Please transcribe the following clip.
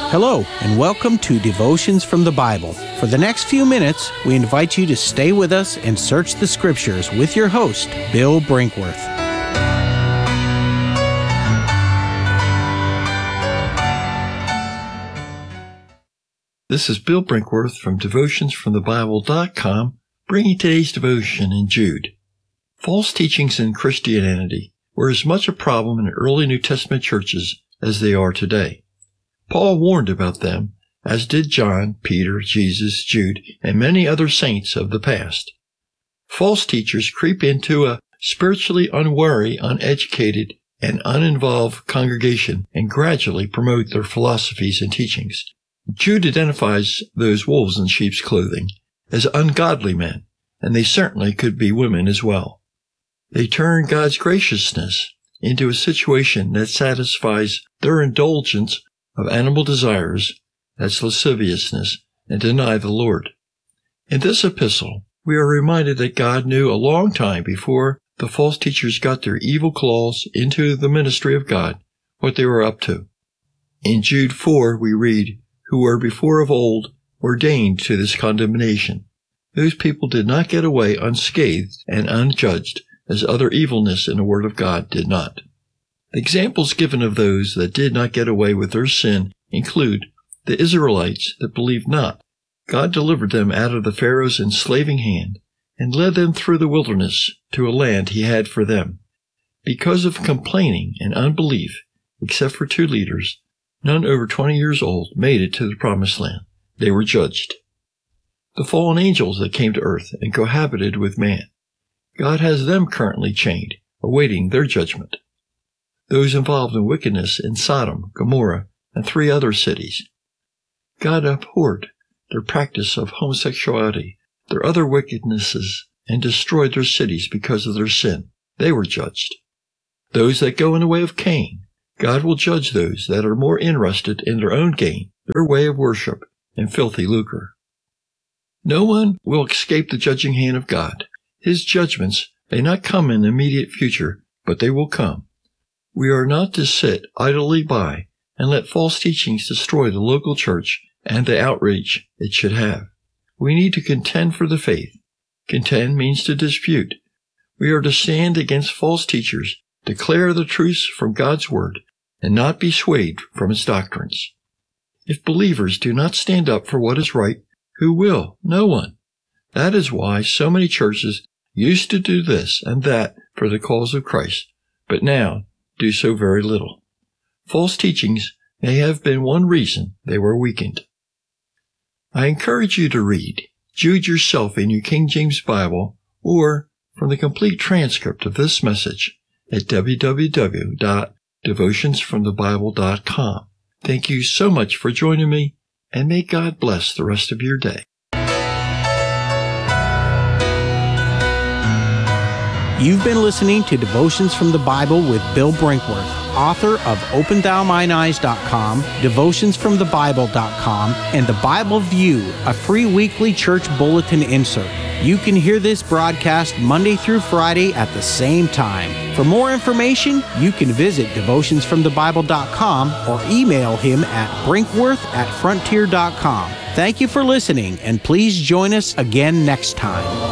Hello, and welcome to Devotions from the Bible. For the next few minutes, we invite you to stay with us and search the Scriptures with your host, Bill Brinkworth. This is Bill Brinkworth from DevutionsFromTheBible.com, bringing today's devotion in Jude. False teachings in Christianity were as much a problem in early New Testament churches as they are today. Paul warned about them, as did John, Peter, Jesus, Jude, and many other saints of the past. False teachers creep into a spiritually unwary, uneducated, and uninvolved congregation and gradually promote their philosophies and teachings. Jude identifies those wolves in sheep's clothing as ungodly men, and they certainly could be women as well. They turn God's graciousness into a situation that satisfies their indulgence of animal desires, that's lasciviousness, and deny the Lord. In this epistle, we are reminded that God knew a long time before the false teachers got their evil claws into the ministry of God what they were up to. In Jude 4, we read, "Who were before of old ordained to this condemnation." Those people did not get away unscathed and unjudged, as other evilness in the Word of God did not. The examples given of those that did not get away with their sin include the Israelites that believed not. God delivered them out of the Pharaoh's enslaving hand and led them through the wilderness to a land he had for them. Because of complaining and unbelief, except for 2 leaders, none over 20 years old made it to the promised land. They were judged. The fallen angels that came to earth and cohabited with man. God has them currently chained, awaiting their judgment. Those involved in wickedness in Sodom, Gomorrah, and 3 other cities. God abhorred their practice of homosexuality, their other wickednesses, and destroyed their cities because of their sin. They were judged. Those that go in the way of Cain, God will judge those that are more interested in their own gain, their way of worship, and filthy lucre. No one will escape the judging hand of God. His judgments may not come in the immediate future, but they will come. We are not to sit idly by and let false teachings destroy the local church and the outreach it should have. We need to contend for the faith. Contend means to dispute. We are to stand against false teachers, declare the truths from God's Word, and not be swayed from its doctrines. If believers do not stand up for what is right, who will? No one. That is why so many churches used to do this and that for the cause of Christ, but now do so very little. False teachings may have been one reason they were weakened. I encourage you to read Jude yourself in your King James Bible or from the complete transcript of this message at www.devutionsfromthebible.com. Thank you so much for joining me, and may God bless the rest of your day. You've been listening to Devotions from the Bible with Bill Brinkworth, author of OpenThouMineEyes.com, DevutionsFromTheBible.com, and The Bible View, a free weekly church bulletin insert. You can hear this broadcast Monday through Friday at the same time. For more information, you can visit DevutionsFromTheBible.com or email him at brinkworth@frontier.com. Thank you for listening, and please join us again next time.